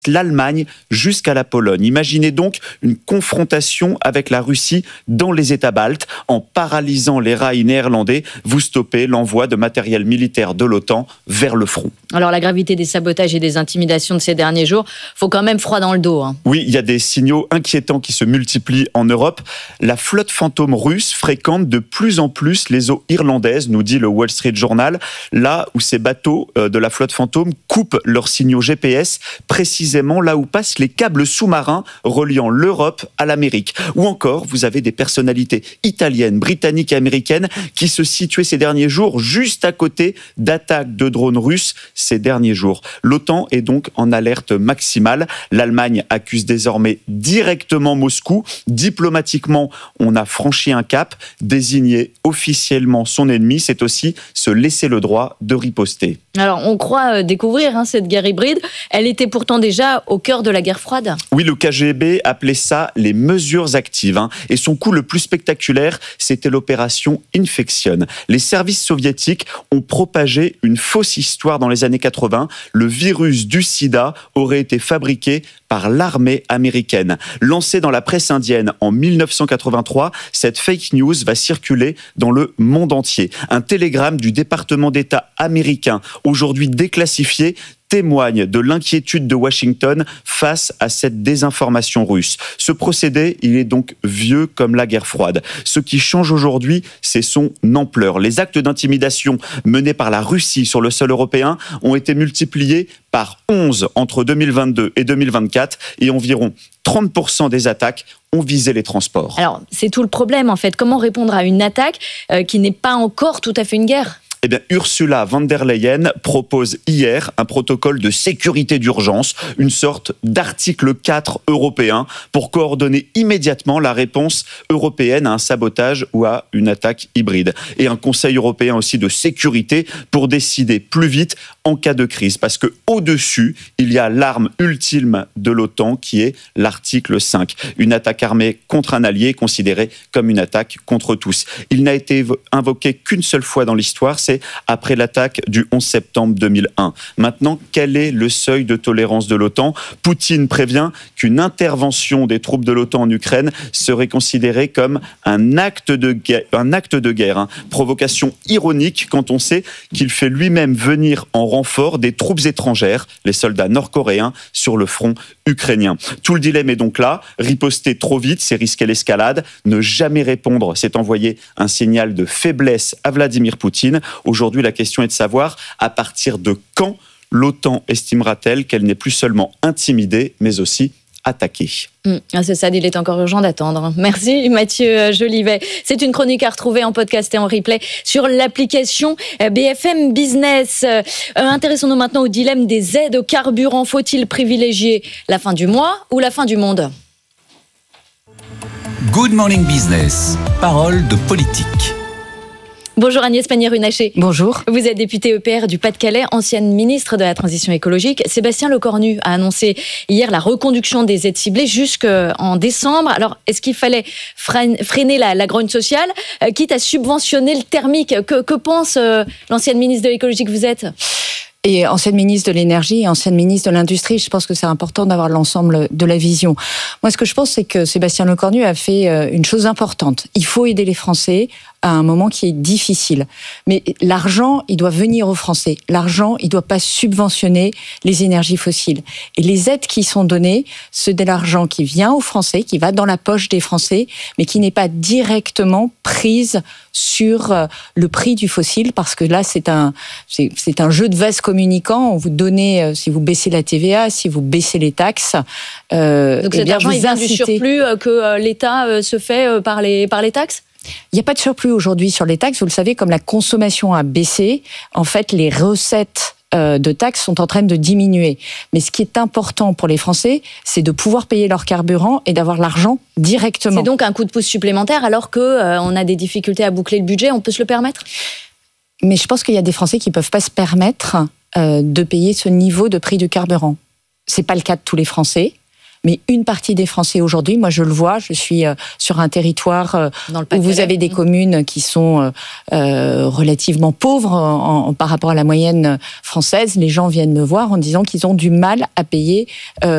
l'Allemagne jusqu'à la Pologne. Imaginez donc une confrontation avec la Russie dans les États baltes. En paralysant les rails néerlandais, vous stoppez l'envoi de matériel militaire de l'OTAN vers le front. Alors la gravité des sabotages et des intimidations de ces derniers jours, faut quand même froid dans le dos. Oui, il y a des signaux inquiétants qui se multiplient en Europe. La flotte fantôme russe fréquente de plus en plus les eaux irlandaises, nous dit le Wall Street Journal, là où ces bateaux de la flotte fantôme coupent leurs signaux GPS, précisément là où passent les câbles sous-marins reliant l'Europe à l'Amérique. Ou encore, vous avez des personnalités italiennes, britanniques et américaines qui se situaient ces derniers jours juste à côté d'attaques de drones russes ces derniers jours. L'OTAN est donc en alerte maximale. L'Allemagne accuse désormais directement Moscou. Diplomatiquement, on a franchi un cap. Désigner officiellement son ennemi, c'est aussi se laisser le droit de riposter. Alors, on croit découvrir cette guerre hybride. Elle était pourtant déjà au cœur de la guerre froide. Oui, le KGB appelait ça les mesures actives. Et son coup le plus spectaculaire, c'était l'opération Infection. Les services soviétiques ont propagé une fausse histoire dans les années 80. Le virus du sida aurait été fabriqué par l'armée américaine. Lancée dans la presse indienne en 1983, cette fake news va circuler dans le monde entier. Un télégramme du département d'État américain, aujourd'hui déclassifié, témoigne de l'inquiétude de Washington face à cette désinformation russe. Ce procédé, il est donc vieux comme la guerre froide. Ce qui change aujourd'hui, c'est son ampleur. Les actes d'intimidation menés par la Russie sur le sol européen ont été multipliés par 11 entre 2022 et 2024 et environ 30% des attaques ont visé les transports. Alors, c'est tout le problème en fait. Comment répondre à une attaque qui n'est pas encore tout à fait une guerre ? Eh bien, Ursula von der Leyen propose hier un protocole de sécurité d'urgence, une sorte d'article 4 européen pour coordonner immédiatement la réponse européenne à un sabotage ou à une attaque hybride. Et un Conseil européen aussi de sécurité pour décider plus vite en cas de crise. Parce que au-dessus, il y a l'arme ultime de l'OTAN qui est l'article 5. Une attaque armée contre un allié considérée comme une attaque contre tous. Il n'a été invoqué qu'une seule fois dans l'histoire, c'est après l'attaque du 11 septembre 2001. Maintenant, quel est le seuil de tolérance de l'OTAN ? Poutine prévient qu'une intervention des troupes de l'OTAN en Ukraine serait considérée comme un acte de guerre. Provocation ironique quand on sait qu'il fait lui-même venir en renfort des troupes étrangères, les soldats nord-coréens, sur le front ukrainien. Tout le dilemme est donc là. Riposter trop vite, c'est risquer l'escalade. Ne jamais répondre, c'est envoyer un signal de faiblesse à Vladimir Poutine. Aujourd'hui, la question est de savoir à partir de quand l'OTAN estimera-t-elle qu'elle n'est plus seulement intimidée, mais aussi attaquée. C'est ça, il est encore urgent d'attendre. Merci Mathieu Jolivet. C'est une chronique à retrouver en podcast et en replay sur l'application BFM Business. Intéressons-nous maintenant au dilemme des aides au carburant. Faut-il privilégier la fin du mois ou la fin du monde ? Good Morning Business, parole de politique. Bonjour Agnès Pannier-Runacher. Bonjour. Vous êtes députée EPR du Pas-de-Calais, ancienne ministre de la Transition écologique. Sébastien Lecornu a annoncé hier la reconduction des aides ciblées jusqu'en décembre. Alors, est-ce qu'il fallait freiner la grogne sociale, quitte à subventionner le thermique ? Que pense l'ancienne ministre de l'écologie que vous êtes ? Et ancienne ministre de l'énergie et ancienne ministre de l'industrie, je pense que c'est important d'avoir l'ensemble de la vision. Moi, ce que je pense, c'est que Sébastien Lecornu a fait une chose importante. Il faut aider les Français à un moment qui est difficile. Mais l'argent, il doit venir aux Français. L'argent, il ne doit pas subventionner les énergies fossiles. Et les aides qui sont données, c'est de l'argent qui vient aux Français, qui va dans la poche des Français, mais qui n'est pas directement prise sur le prix du fossile, parce que là, c'est un jeu de vase communicant. Vous donnez, si vous baissez la TVA, si vous baissez les taxes, donc cet argent, il vient du surplus que l'État se fait par les taxes ? Il n'y a pas de surplus aujourd'hui sur les taxes. Vous le savez, comme la consommation a baissé, en fait, les recettes de taxes sont en train de diminuer. Mais ce qui est important pour les Français, c'est de pouvoir payer leur carburant et d'avoir l'argent directement. C'est donc un coup de pouce supplémentaire alors qu'on a des difficultés à boucler le budget, on peut se le permettre ? Mais je pense qu'il y a des Français qui ne peuvent pas se permettre de payer ce niveau de prix du carburant. Ce n'est pas le cas de tous les Français. Mais une partie des Français aujourd'hui, moi je le vois, je suis sur un territoire où vous avez des communes qui sont relativement pauvres par rapport à la moyenne française. Les gens viennent me voir en disant qu'ils ont du mal à payer